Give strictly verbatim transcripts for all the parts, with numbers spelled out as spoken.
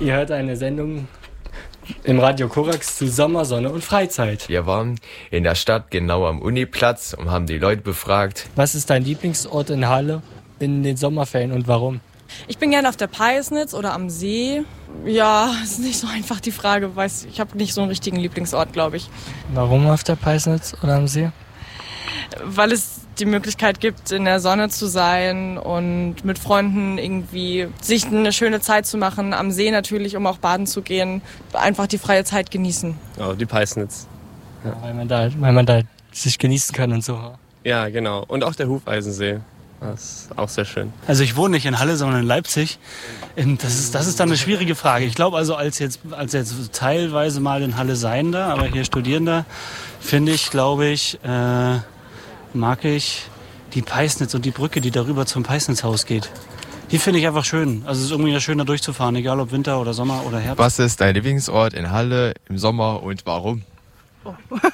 Ihr hört eine Sendung im Radio Korax zu Sommer, Sonne und Freizeit. Wir waren in der Stadt genau am Uniplatz und haben die Leute befragt. Was ist dein Lieblingsort in Halle in den Sommerferien und warum? Ich bin gerne auf der Peisnitz oder am See. Ja, ist nicht so einfach die Frage. Weiß, ich habe nicht so einen richtigen Lieblingsort, glaube ich. Warum auf der Peisnitz oder am See? Weil es die Möglichkeit gibt, in der Sonne zu sein und mit Freunden irgendwie sich eine schöne Zeit zu machen. Am See natürlich, um auch baden zu gehen. Einfach die freie Zeit genießen. Oh, die Peisnitz. Ja. Ja, weil man da, weil man da sich genießen kann und so. Ja, genau. Und auch der Hufeisensee. Das ist auch sehr schön. Also ich wohne nicht in Halle, sondern in Leipzig. Das ist, das ist dann eine schwierige Frage. Ich glaube also als jetzt, als jetzt teilweise mal in Halle Seiender, aber hier Studierender, finde ich, glaube ich, äh, mag ich die Peisnitz und die Brücke, die darüber zum Peisnitzhaus geht. Die finde ich einfach schön. Also es ist irgendwie schön, da durchzufahren, egal ob Winter oder Sommer oder Herbst. Was ist dein Lieblingsort in Halle im Sommer und warum? Oh.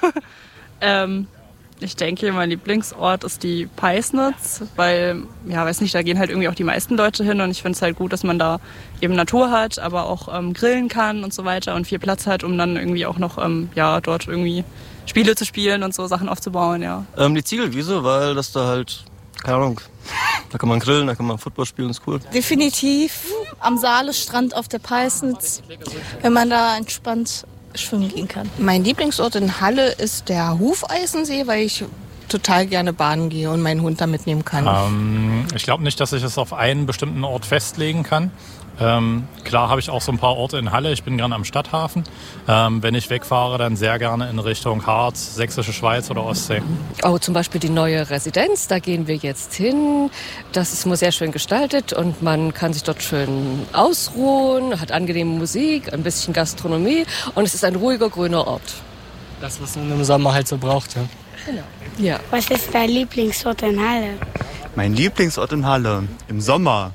ähm... Ich denke, mein Lieblingsort ist die Peisnitz, weil, ja, weiß nicht, da gehen halt irgendwie auch die meisten Leute hin und ich finde es halt gut, dass man da eben Natur hat, aber auch ähm, grillen kann und so weiter und viel Platz hat, um dann irgendwie auch noch, ähm, ja, dort irgendwie Spiele zu spielen und so Sachen aufzubauen, ja. Ähm, die Ziegelwiese, weil das da halt, keine Ahnung, da kann man grillen, da kann man Football spielen, ist cool. Definitiv am Saalestrand auf der Peisnitz, wenn man da entspannt schwimmen gehen kann. Mein Lieblingsort in Halle ist der Hufeisensee, weil ich total gerne baden gehe und meinen Hund da mitnehmen kann. Ähm, ich glaube nicht, dass ich es auf einen bestimmten Ort festlegen kann. Ähm, klar habe ich auch so ein paar Orte in Halle. Ich bin gerne am Stadthafen. Ähm, wenn ich wegfahre, dann sehr gerne in Richtung Harz, Sächsische Schweiz oder Ostsee. Oh, zum Beispiel die neue Residenz, da gehen wir jetzt hin. Das ist sehr schön gestaltet und man kann sich dort schön ausruhen, hat angenehme Musik, ein bisschen Gastronomie und es ist ein ruhiger, grüner Ort. Das, was man im Sommer halt so braucht, ja. Genau. Ja. Was ist dein Lieblingsort in Halle? Mein Lieblingsort in Halle im Sommer?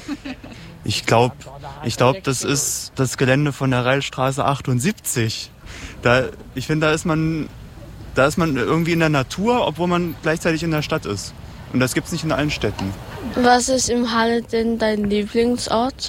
Ich glaube, ich glaub, das ist das Gelände von der Reilstraße achtundsiebzig. Da, ich finde, da ist man, da ist man irgendwie in der Natur, obwohl man gleichzeitig in der Stadt ist. Und das gibt's nicht in allen Städten. Was ist in Halle denn dein Lieblingsort?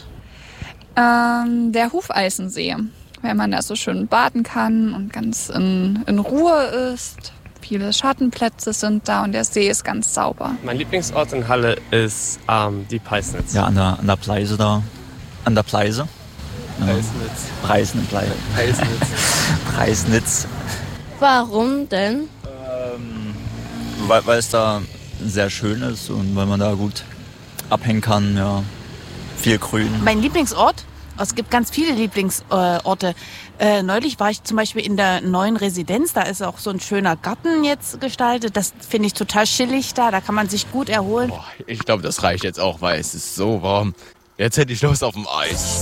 Ähm, der Hufeisensee, weil man da so schön baden kann und ganz in, in Ruhe ist. Viele Schattenplätze sind da und der See ist ganz sauber. Mein Lieblingsort in Halle ist ähm, die Peisnitz. Ja, an der, an der Pleise da. An der Pleise. Peisnitz. Preisnitz. Peisnitz. Preisnitz. Warum denn? Ähm, weil, weil es da sehr schön ist und weil man da gut abhängen kann. Ja. Viel Grün. Mein Lieblingsort? Es gibt ganz viele Lieblingsorte. Äh, neulich war ich zum Beispiel in der neuen Residenz. Da ist auch so ein schöner Garten jetzt gestaltet. Das finde ich total chillig da. Da kann man sich gut erholen. Boah, ich glaube, das reicht jetzt auch, weil es ist so warm. Jetzt hätte ich Lust auf dem Eis.